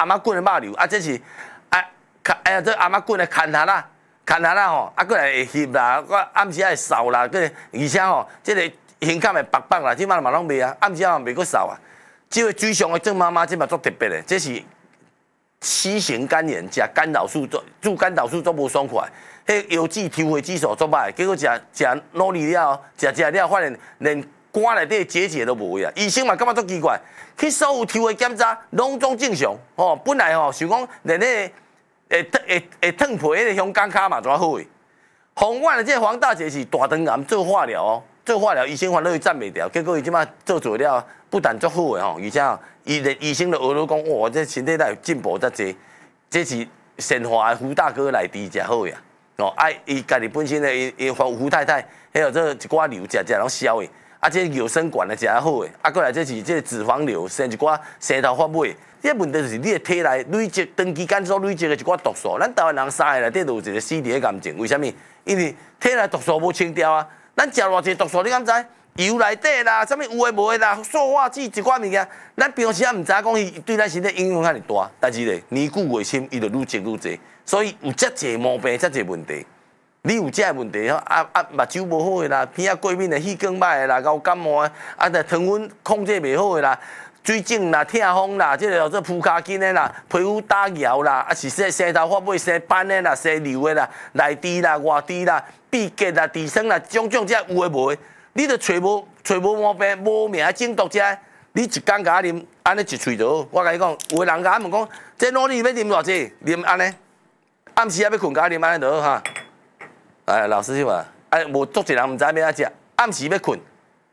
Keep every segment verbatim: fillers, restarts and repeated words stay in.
阿妈滚的肉瘤，啊，这是啊，哎呀，这阿妈滚的砍下啦，砍下啦吼，啊，过来会翕啦，我暗时会扫啦，个而且吼，这个胸坎会白白啦，即摆嘛拢袂啊，暗时啊袂阁扫啊。这个水上的郑妈妈，这嘛足特别的，这是 C 型肝炎，食干扰素做做干扰素做无爽快，迄腰子抽血指数做歹，结果食食努力了，食食了，发现连肝内底结节都无啊！医生嘛感觉足奇怪，去所有抽血检查拢总正常，吼，本来吼想讲连迄会会会烫皮迄个香港卡嘛怎好诶？红万的这黄大姐是大肠癌做化疗哦，做化疗医生烦恼伊站袂掉，结果伊即摆做做了，不但足好诶吼，而且吼。 伊的医生就学了讲，哇，这身体内进步遮济，这是神话的胡大哥来治才好呀。哦，啊，伊家己本身的伊伊胡胡太太，还有这一寡瘤食食拢消的，啊，这有生管的食较好的，啊，过来这是这脂肪瘤，生一寡生头发尾。这问题就是你的体内累积长期间所累积的一寡毒素，咱台湾人三个内底都有一个死伫个癌症，为什么？因为体内毒素无清掉啊，咱食偌济毒素，你敢知？ 油内底啦，啥物有诶无诶啦，塑化剂一寡物件，咱平时也毋知影讲伊对咱身体影响遐尼大，但是咧年久月深，伊就愈积愈济，所以有遮济毛病、遮济问题。你有遮个问题吼，啊啊，目睭无好诶啦，鼻仔过敏诶，气管歹诶啦，高感冒诶，啊，着糖分控制袂好诶啦，水肿啦、痛风啦，即个叫做扑骹筋诶啦，皮肤打摇啦，啊是说生头发尾生斑诶啦、生瘤诶啦、内痔啦、外痔啦、闭结啦、痔疮啦，种种遮有诶无诶。 你著找无找无毛病，无名中毒者，你一工甲我啉，安尼一喙就好。我甲你讲，有个人甲我问讲，这努力要啉偌济？啉安尼，暗时也要困，甲我啉安尼就好哈。哎，老师傅啊，哎，无足一人毋知要安怎食，暗时要困，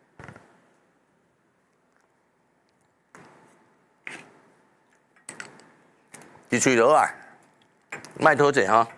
一喙就好啊，莫讨济哈。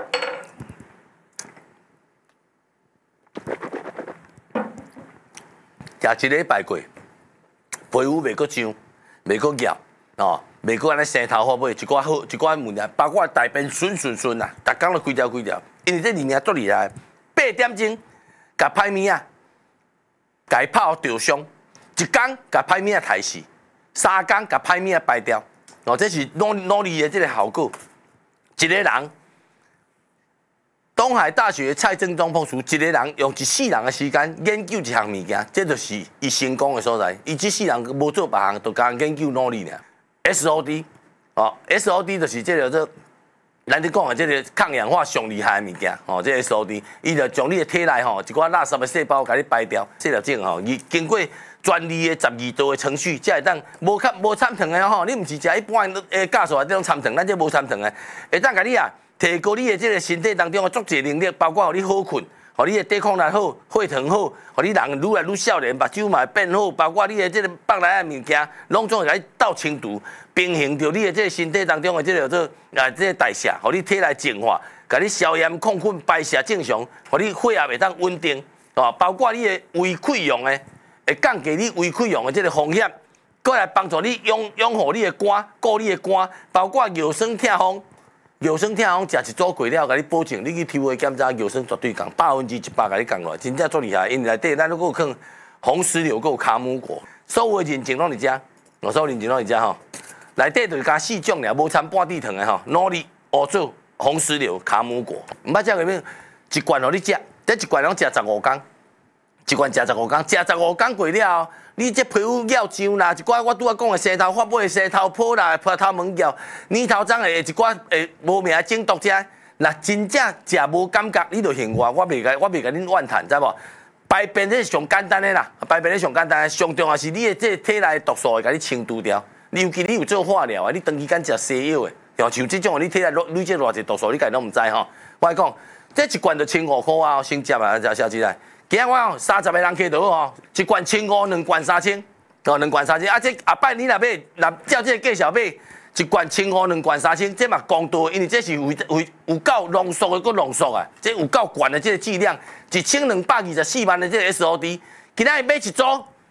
食一礼拜过，皮肤袂阁痒，袂阁痒，哦，袂阁安尼生头发尾，一寡好，一寡问题，包括大便顺顺顺啦，逐工都规条规条，因为这里面足厉害，八点钟，甲歹物仔，甲伊泡着伤，一工甲歹物仔杀死，三工甲歹物仔排掉，哦，这是努努力的这个效果，一个人。 东海大学蔡正中博士，一个人用一世人的时间研究一项物件，这就是伊成功的所在。伊一世人无做别项，就讲研究努力尔。S O D 哦 ，S O D 就是这个做咱咧讲的这个抗氧化上厉害的物件哦。这 S O D， 伊就将你的体内吼一寡垃圾的细胞，甲你排掉。这条症吼，伊经过专利的十二道的程序，才会当无较无参糖的吼。你毋是食一般诶酵素啊，这种参糖，咱这无参糖的，会当甲你啊。 提高你的这个身体当中的足济能力，包括互你好困，互你的抵抗力好，血糖好，互你人愈来愈少年，目睭嘛会变好，包括你的这个腹内的物件，拢总会甲你斗清除，平衡着你的这个身体当中的这个叫做啊这个代谢，互你体内净化，甲你消炎抗菌排泄正常，互你血压会当稳定，啊，包括你的胃溃疡的，会降低你胃溃疡的这个风险，过来帮助你养养护你的肝，顾你的肝，包括腰酸痛风。 药酸痛风食一组过了，甲你保证，你去抽血检查，药酸绝对降，百分之一百甲你降落来，真正足厉害。因为内底咱如果放红石榴、有卡姆果，所有的认证拢伫遮，我所有认证拢伫遮吼。内底就是加四种尔，无掺半滴糖的吼，努力乌醋、红石榴、卡姆果，毋捌食过咩？一罐互你食，这一罐拢食十五天，一罐食十五天，食十五天过了后。 你这皮肤咬痒啦，一寡我拄仔讲的生头发尾、生头泡啦、皮头毛咬、黏头脏的一寡诶无名的中毒者，若真正食无感觉，你就嫌我，我袂甲我袂甲恁怨叹，知无？排便这是上简单的啦，排便咧上简单的，上重要是你的这体内毒素会甲你清除掉。尤其你有做化疗的，你长期间食西药的，像像这种你体内累积偌济毒素，你家己拢毋知吼。我来讲，这一罐就千五块啊，先接啊，小姐来。 今日我讲三十个人客就好哦，一罐千五，两罐三千，哦，两罐三千。啊，这后摆你若买，若照这个计数买，一罐千五，两罐三千，这嘛公道，因为这是有有有够浓缩的，个浓缩啊，这有够悬的这个剂量，一千两百二十四万的这个 S O D， 今仔日买一组，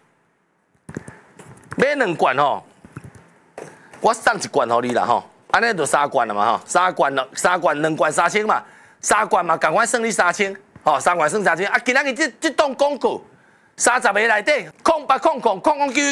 买两罐吼，我送一罐互你啦吼，安尼就三罐了嘛吼，三罐了，三罐两罐三千嘛，三罐嘛，赶快算你三千。 哦，三万算三千啊！今仔日这这档广告，三十个内底，空八空空空空九。